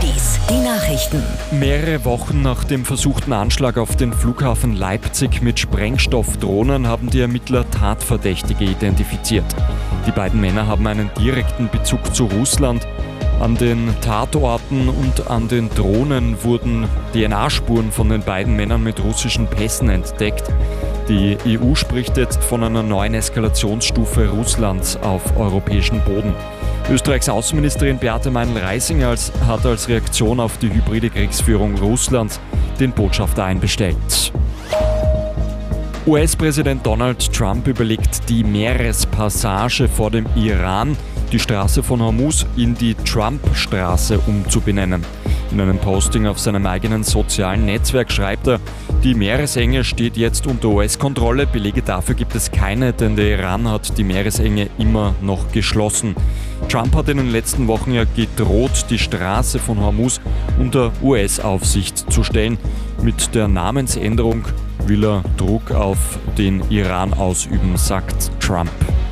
80s, die Nachrichten. Mehrere Wochen nach dem versuchten Anschlag auf den Flughafen Leipzig mit Sprengstoffdrohnen haben die Ermittler Tatverdächtige identifiziert. Die beiden Männer haben einen direkten Bezug zu Russland. An den Tatorten und an den Drohnen wurden DNA-Spuren von den beiden Männern mit russischen Pässen entdeckt. Die EU spricht jetzt von einer neuen Eskalationsstufe Russlands auf europäischem Boden. Österreichs Außenministerin Beate Meindl-Reisinger hat als Reaktion auf die hybride Kriegsführung Russlands den Botschafter einbestellt. US-Präsident Donald Trump überlegt, die Meerespassage vor dem Iran, die Straße von Hormuz, in die Trump-Straße umzubenennen. In einem Posting auf seinem eigenen sozialen Netzwerk schreibt er, die Meeresenge steht jetzt unter US-Kontrolle, Belege dafür gibt es keine, denn der Iran hat die Meeresenge immer noch geschlossen. Trump hat in den letzten Wochen ja gedroht, die Straße von Hormuz unter US-Aufsicht zu stellen. Mit der Namensänderung will er Druck auf den Iran ausüben, sagt Trump.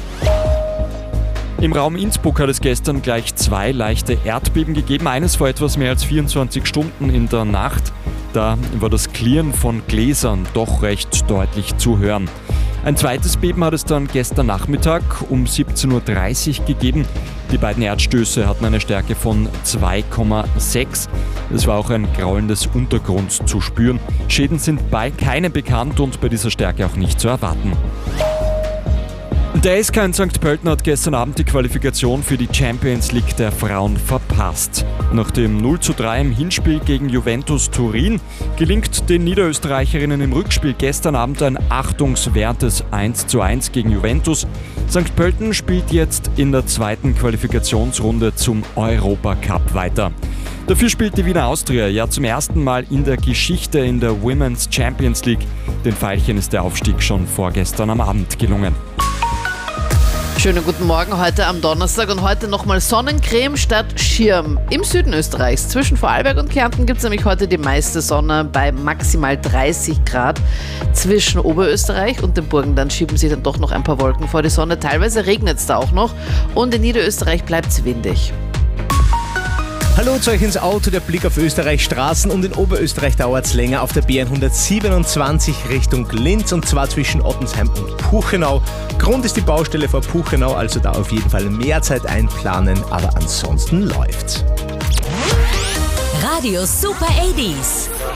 Im Raum Innsbruck hat es gestern gleich 2 leichte Erdbeben gegeben, eines vor etwas mehr als 24 Stunden in der Nacht. Da war das Klirren von Gläsern doch recht deutlich zu hören. Ein zweites Beben hat es dann gestern Nachmittag um 17.30 Uhr gegeben. Die beiden Erdstöße hatten eine Stärke von 2,6. Es war auch ein Graulen des Untergrunds zu spüren. Schäden sind keine bekannt und bei dieser Stärke auch nicht zu erwarten. Der SK in St. Pölten hat gestern Abend die Qualifikation für die Champions League der Frauen verpasst. Nach dem 0:3 im Hinspiel gegen Juventus Turin gelingt den Niederösterreicherinnen im Rückspiel gestern Abend ein achtungswertes 1:1 gegen Juventus. St. Pölten spielt jetzt in der zweiten Qualifikationsrunde zum Europacup weiter. Dafür spielt die Wiener Austria ja zum ersten Mal in der Geschichte in der Women's Champions League. Den Veilchen ist der Aufstieg schon vorgestern am Abend gelungen. Schönen guten Morgen heute am Donnerstag und heute nochmal Sonnencreme statt Schirm im Süden Österreichs. Zwischen Vorarlberg und Kärnten gibt es nämlich heute die meiste Sonne bei maximal 30 Grad. Zwischen Oberösterreich und dem Burgenland schieben sich dann doch noch ein paar Wolken vor die Sonne. Teilweise regnet es da auch noch und in Niederösterreich bleibt es windig. Hallo zu euch ins Auto, der Blick auf Österreichs Straßen und in Oberösterreich dauert es länger auf der B127 Richtung Linz und zwar zwischen Ottensheim und Puchenau. Grund ist die Baustelle vor Puchenau, also da auf jeden Fall mehr Zeit einplanen, aber ansonsten läuft's. Radio Super 80s.